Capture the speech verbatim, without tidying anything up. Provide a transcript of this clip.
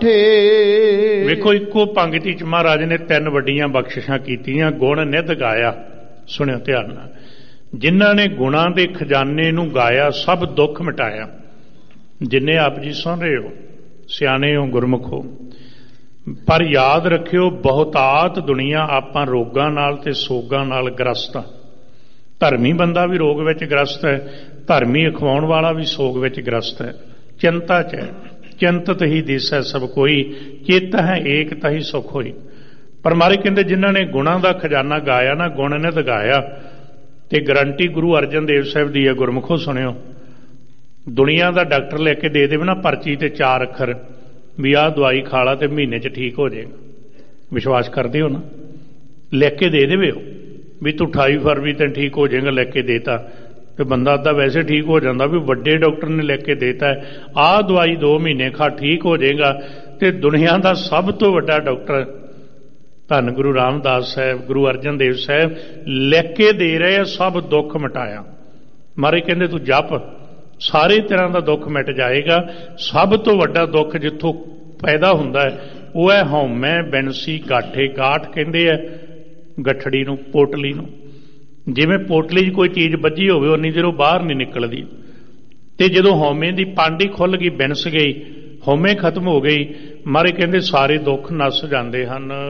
ਵੇਖੋ ਇੱਕੋ ਪੰਗਤੀ ਚ ਮਹਾਰਾਜ ਨੇ ਤਿੰਨ ਵੱਡੀਆਂ ਬਖਸ਼ਿਸ਼ਾਂ ਕੀਤੀਆਂ। ਗੁਣ ਨਿਧ ਗਾਇਆ, ਸੁਣਿਓ ਧਿਆਨ ਨਾਲ, ਜਿਨ੍ਹਾਂ ਨੇ ਗੁਣਾਂ ਦੇ ਖਜ਼ਾਨੇ ਨੂੰ ਗਾਇਆ ਸਭ ਦੁੱਖ ਮਿਟਾਇਆ। ਜਿੰਨੇ ਆਪ ਜੀ ਸੁਣ ਰਹੇ ਹੋ, ਸਿਆਣੇ ਹੋ, ਗੁਰਮੁਖ ਹੋ, ਪਰ ਯਾਦ ਰੱਖਿਓ ਬਹੁਤਾਤ ਦੁਨੀਆ ਆਪਾਂ ਰੋਗਾਂ ਨਾਲ ਤੇ ਸੋਗਾਂ ਨਾਲ ਗ੍ਰਸਤ ਆ। ਧਰਮੀ ਬੰਦਾ ਵੀ ਰੋਗ ਵਿੱਚ ਗ੍ਰਸਤ ਹੈ, ਧਰਮੀ ਅਖਵਾਉਣ ਵਾਲਾ ਵੀ ਸੋਗ ਵਿੱਚ ਗ੍ਰਸਤ ਹੈ, ਚਿੰਤਾ ਚ ਹੈ। ਚਿੰਤਤ ਹੀ ਦਿਸੈ ਸਭ ਕੋਈ, ਚਿੱਤ ਹੈ ਏਕ ਤਹੀ ਸੁਖ ਹੋਈ। ਪਰ ਮਾਰੇ ਕਹਿੰਦੇ ਜਿਨ੍ਹਾਂ ਨੇ ਗੁਣਾਂ ਦਾ ਖਜ਼ਾਨਾ ਗਾਇਆ ਨਾ, ਗੁਣ ਨਿਧ ਗਾਇਆ, ਤੇ ਗਰੰਟੀ ਗੁਰੂ ਅਰਜਨ ਦੇਵ ਸਾਹਿਬ ਦੀ ਹੈ। ਗੁਰਮੁਖੋ ਸੁਣਿਓ, ਦੁਨੀਆ ਦਾ ਡਾਕਟਰ ਲੈ ਕੇ ਦੇ ਦੇਵੇ ਨਾ ਪਰਚੀ ਤੇ ਚਾਰ ਅੱਖਰ ਵੀ ਆਹ ਦਵਾਈ ਖਾ ਲਾ ਤੇ ਮਹੀਨੇ 'ਚ ਠੀਕ ਹੋ ਜਾਏਗਾ, ਵਿਸ਼ਵਾਸ ਕਰਦੇ ਹੋ ਨਾ? ਲਿਖ ਕੇ ਦੇ ਦੇਵੇ ਉਹ ਵੀ ਤੂੰ ਅਠਾਈ ਫਰਵਰੀ ਤੈਨੂੰ ਠੀਕ ਹੋ ਜਾਏਗਾ, ਲਿਖ ਕੇ ਦੇਤਾ ਤੇ ਬੰਦਾ ਅੱਧਾ ਵੈਸੇ ਠੀਕ ਹੋ ਜਾਂਦਾ ਵੀ ਵੱਡੇ ਡਾਕਟਰ ਨੇ ਲਿਖ ਕੇ ਦੇਤਾ ਆਹ ਦਵਾਈ ਦੋ ਮਹੀਨੇ ਖਾ ਠੀਕ ਹੋ ਜਾਏਗਾ। ਤੇ ਦੁਨੀਆ ਦਾ ਸਭ ਤੋਂ ਵੱਡਾ ਡਾਕਟਰ ਧੰਨ ਗੁਰੂ ਰਾਮਦਾਸ ਸਾਹਿਬ, ਗੁਰੂ ਅਰਜਨ ਦੇਵ ਸਾਹਿਬ ਲਿਖ ਕੇ ਦੇ ਰਹੇ ਆ, ਸਭ ਦੁੱਖ ਮਿਟਾਇਆ। ਮਾਰੇ ਕਹਿੰਦੇ ਤੂੰ ਜਪ, ਸਾਰੇ ਤਰ੍ਹਾਂ ਦਾ ਦੁੱਖ ਮਿਟ ਜਾਏਗਾ। ਸਭ ਤੋਂ ਵੱਡਾ ਦੁੱਖ ਜਿੱਥੋਂ ਪੈਦਾ ਹੁੰਦਾ ਹੈ ਉਹ ਹੈ ਹਉਮੈ ਬਿਨਸੀ ਗਾਠੇ। ਗਾਠ ਕਹਿੰਦੇ ਆ ਗੱਠੜੀ ਨੂੰ, ਪੋਟਲੀ ਨੂੰ। ਜਿਵੇਂ ਪੋਟਲੀ 'ਚ ਕੋਈ ਚੀਜ਼ ਵੱਜੀ ਹੋਵੇ ਉਨੀ ਦੇਰ ਉਹ ਬਾਹਰ ਨਹੀਂ ਨਿਕਲਦੀ, ਤੇ ਜਦੋਂ ਹਉਮੈ ਦੀ ਪਾਂਡੀ ਖੁੱਲ ਗਈ, ਬਿਨਸ ਗਈ, ਹਉਮੈ ਖਤਮ ਹੋ ਗਈ, ਮਾਰੇ ਕਹਿੰਦੇ ਸਾਰੇ ਦੁੱਖ ਨੱਸ ਜਾਂਦੇ ਹਨ।